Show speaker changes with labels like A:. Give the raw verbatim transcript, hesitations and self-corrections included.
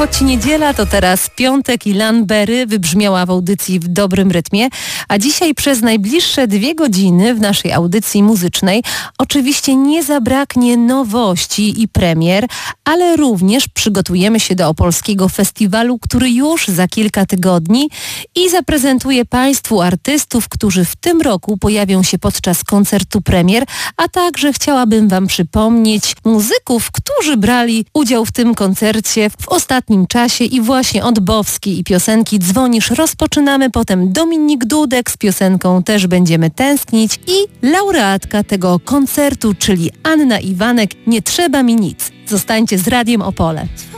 A: choć niedziela, to teraz piątek i Lanbery wybrzmiała w audycji w dobrym rytmie, a dzisiaj przez najbliższe dwie godziny w naszej audycji muzycznej oczywiście nie zabraknie nowości i premier, ale również przygotujemy się do opolskiego festiwalu, który już za kilka tygodni i zaprezentuje Państwu artystów, którzy w tym roku pojawią się podczas koncertu premier, a także chciałabym Wam przypomnieć muzyków, którzy brali udział w tym koncercie w ostatnim czasie i właśnie od Bowskiej i piosenki Dzwonisz rozpoczynamy, potem Dominik Dudek z piosenką Też będziemy tęsknić i laureatka tego koncertu, czyli Anna Iwanek, Nie trzeba mi nic. Zostańcie z Radiem Opole.